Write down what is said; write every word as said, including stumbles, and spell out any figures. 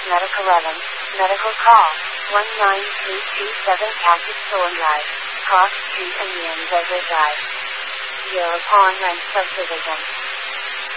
Medical eleven, Medical Call, one nine three two seven Cassis Thorn Drive, Cross Street, Indian Desert Drive. Zero Pawn Rent Subdivision.